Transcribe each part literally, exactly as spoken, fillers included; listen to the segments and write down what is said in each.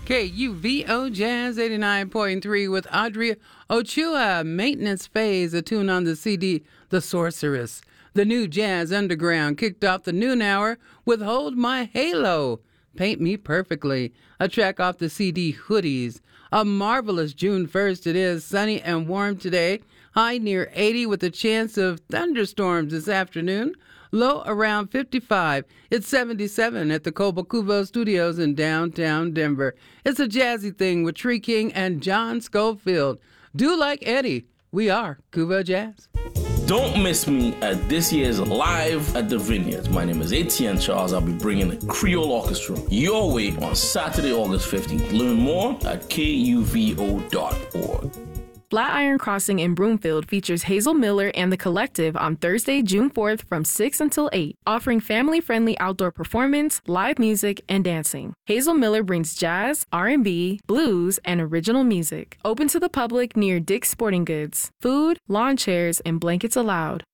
K U V O Jazz eighty-nine point three with Audrey Ochoa. Maintenance Phase, a tune on the C D The Sorceress. The new Jazz Underground kicked off the noon hour with Hold My Halo. Paint Me Perfectly, a track off the C D Hoodies. A marvelous June first it is, sunny and warm today. High near eighty with a chance of thunderstorms this afternoon. Low around fifty-five. It's seventy-seven at the Cobo Cubo Studios in downtown Denver. It's a jazzy thing with Tree King and John Schofield. Do like Eddie. We are Cubo Jazz. Don't miss me at this year's Live at the Vineyards. My name is Etienne Charles. I'll be bringing the Creole Orchestra your way on Saturday, August fifteenth. Learn more at K U V O dot org. Flatiron Crossing in Broomfield features Hazel Miller and the Collective on Thursday, June fourth from six until eight, offering family-friendly outdoor performance, live music, and dancing. Hazel Miller brings jazz, R and B, blues, and original music. Open to the public near Dick's Sporting Goods. Food, lawn chairs, and blankets allowed.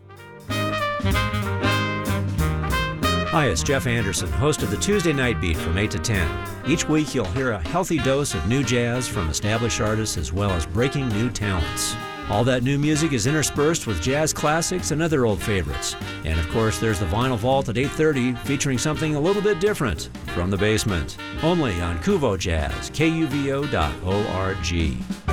Hi, it's Jeff Anderson, host of the Tuesday Night Beat from eight to ten. Each week you'll hear a healthy dose of new jazz from established artists as well as breaking new talents. All that new music is interspersed with jazz classics and other old favorites. And of course there's the Vinyl Vault at eight thirty featuring something a little bit different from the basement. Only on Cuvo Jazz, K U V O dot org.